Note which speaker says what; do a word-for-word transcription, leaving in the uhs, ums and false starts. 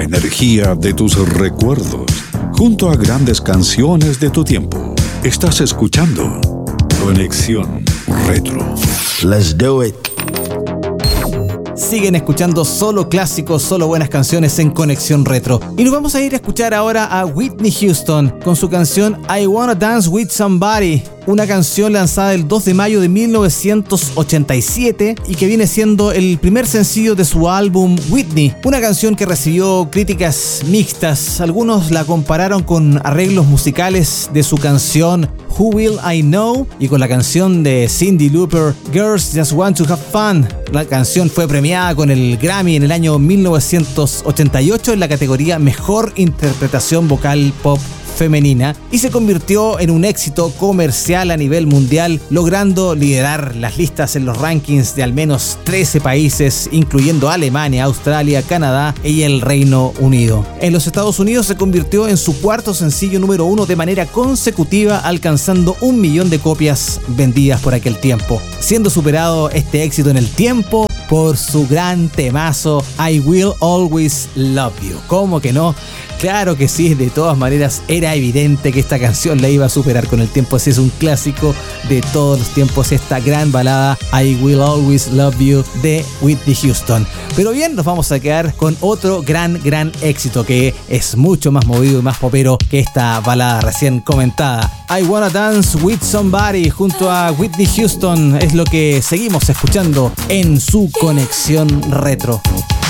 Speaker 1: la energía de tus recuerdos, junto a grandes canciones de tu tiempo. Estás escuchando Conexión Retro.
Speaker 2: Let's do it.
Speaker 3: Siguen escuchando solo clásicos, solo buenas canciones en Conexión Retro. Y nos vamos a ir a escuchar ahora a Whitney Houston con su canción I Wanna Dance With Somebody, una canción lanzada el dos de mayo de mil novecientos ochenta y siete y que viene siendo el primer sencillo de su álbum Whitney, una canción que recibió críticas mixtas. Algunos la compararon con arreglos musicales de su canción Who Will I Know y con la canción de Cyndi Lauper Girls Just Want to Have Fun. La canción fue premiada con el Grammy en el año mil novecientos ochenta y ocho en la categoría Mejor Interpretación Vocal Pop Femenina y se convirtió en un éxito comercial a nivel mundial, logrando liderar las listas en los rankings de al menos trece países, incluyendo Alemania, Australia, Canadá y el Reino Unido. En los Estados Unidos se convirtió en su cuarto sencillo número uno de manera consecutiva, alcanzando un millón de copias vendidas por aquel tiempo, siendo superado este éxito en el tiempo por su gran temazo I Will Always Love You. ¿Cómo que no? Claro que sí, de todas maneras era evidente que esta canción la iba a superar con el tiempo. Así es un clásico de todos los tiempos, esta gran balada I Will Always Love You de Whitney Houston. Pero bien, nos vamos a quedar con otro gran, gran éxito que es mucho más movido y más popero que esta balada recién comentada. I Wanna Dance With Somebody junto a Whitney Houston es lo que seguimos escuchando en su Conexión Retro.